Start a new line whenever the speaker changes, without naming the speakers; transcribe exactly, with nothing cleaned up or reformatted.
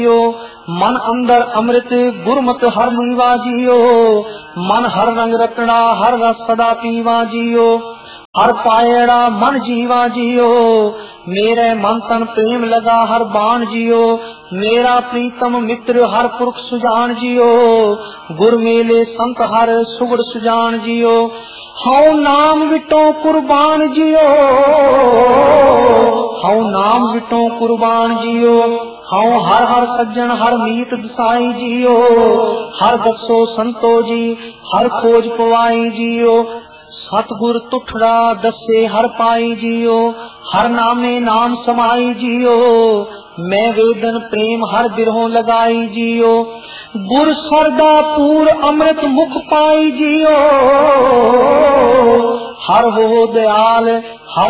मन अंदर अमृत गुरमत हर लीवा जियो। मन हर रंग रतना हर रस सदा पीवा जियो। हर पायड़ा मन जीवा जियो। मेरे मन तन प्रेम लगा हर बाण जियो। मेरा प्रीतम मित्र हर पुरख सुजान जियो। गुर मेले संत हर सुगड़ सुजान जियो। हऊ नाम विटो कुर्बान जियो। हऊ नाम विटो कुर्बान जियो। हऊ हर हर सज्जन हर मीत दसाई जियो। हर दसो संतो जी हर खोज पवाई जियो। सतगुर तुठड़ा दसे हर पाई जियो। हर नामे नाम समाई जियो। मैं वेदन प्रेम हर बिरहों लगाई जियो। गुर सरदा पूर अमृत मुख पाई जियो। हर हो दयाल हर